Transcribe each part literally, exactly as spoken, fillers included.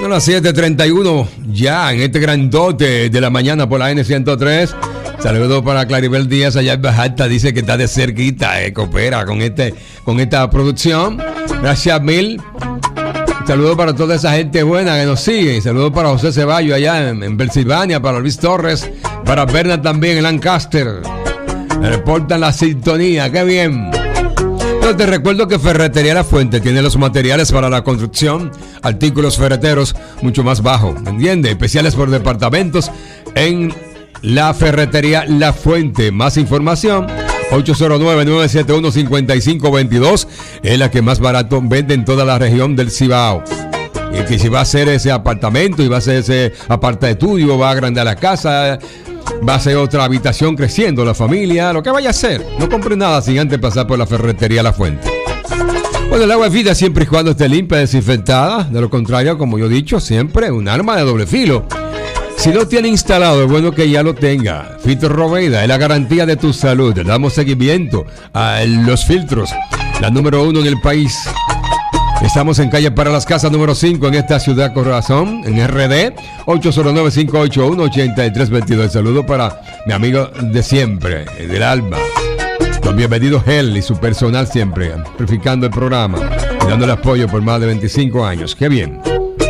Son las siete treinta y uno ya en este grandote de la mañana por la N ciento tres. Saludos para Claribel Díaz allá en Bajalta, dice que está de cerquita, eh, coopera con este con esta producción. Gracias mil. Saludos para toda esa gente buena que nos sigue. Saludos para José Ceballos allá en, en Pensilvania, para Luis Torres, para Bernard también en Lancaster. Me reportan la sintonía, qué bien. Pero te recuerdo que Ferretería La Fuente tiene los materiales para la construcción, artículos ferreteros mucho más bajo, ¿me entiendes? Especiales por departamentos en la Ferretería La Fuente. Más información ocho cero nueve, nueve siete uno, cinco cinco dos dos, es la que más barato vende en toda la región del Cibao. Y que si va a hacer ese apartamento y va a hacer ese aparta de estudio, va a agrandar la casa, va a ser otra habitación creciendo la familia, lo que vaya a hacer, no compre nada sin antes pasar por la Ferretería La Fuente. Bueno, el agua es vida siempre y cuando esté limpia, desinfectada. De lo contrario, como yo he dicho, siempre un arma de doble filo. Si no tiene instalado, es bueno que ya lo tenga. Filtro Roveda es la garantía de tu salud. Le damos seguimiento a los filtros, la número uno en el país. Estamos en calle Para las Casas número cinco en esta ciudad corazón, en R D, ocho cero nueve, cinco ocho uno, ocho tres dos dos. Saludo para mi amigo de siempre, del alma. Don Bienvenido Gel y su personal siempre, amplificando el programa y dándole apoyo por más de veinticinco años. ¡Qué bien!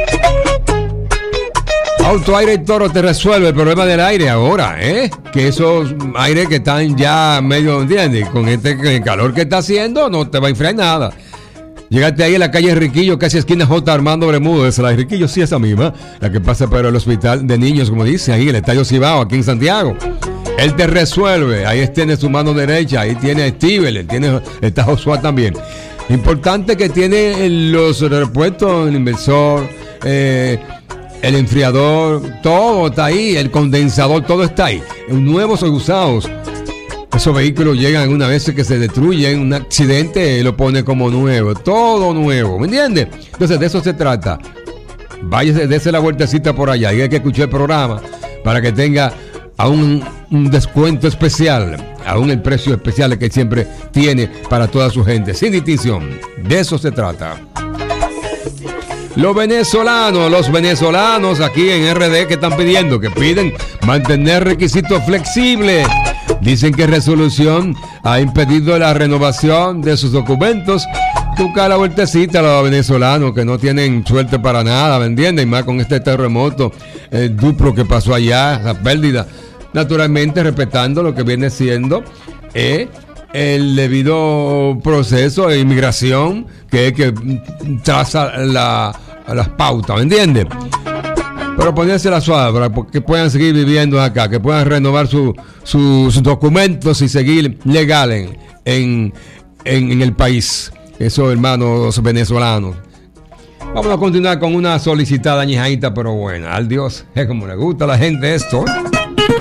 Auto Aire y Toro te resuelve el problema del aire ahora, ¿eh? Que esos aires que están ya medio, ¿entiendes? Con este calor que está haciendo, no te va a enfriar nada. Llegaste ahí en la calle Riquillo, casi esquina J. Armando Bermúdez. La de Riquillo, sí, esa misma, la que pasa por el hospital de niños, como dice ahí, el Estadio Cibao, aquí en Santiago. Él te resuelve, ahí tiene su mano derecha, ahí tiene a Steven, tiene, está Josué también. Importante que tiene los repuestos, el inversor, eh, el enfriador, todo está ahí, el condensador, todo está ahí. Nuevos o usados. Esos vehículos llegan una vez que se destruyen, un accidente lo pone como nuevo, todo nuevo, ¿me entiendes? Entonces de eso se trata. Váyase, dése la vueltecita por allá y hay que escuchar el programa para que tenga aún un descuento especial, aún el precio especial que siempre tiene para toda su gente, sin distinción. De eso se trata. Los venezolanos, los venezolanos aquí en R D que están pidiendo, que piden mantener requisitos flexibles. Dicen que resolución ha impedido la renovación de sus documentos. Busca la vueltecita a los venezolanos que no tienen suerte para nada, ¿me entiendes? Y más con este terremoto el duplo que pasó allá, la pérdida. Naturalmente respetando lo que viene siendo eh, el debido proceso de inmigración que es que traza la, las pautas, ¿me entiendes? Pero ponerse la suave para que puedan seguir viviendo acá, que puedan renovar su, su, sus documentos y seguir legales en, en, en el país. Eso, hermanos venezolanos. Vamos a continuar con una solicitada añejadita, pero buena. Al Dios, es como le gusta a la gente esto.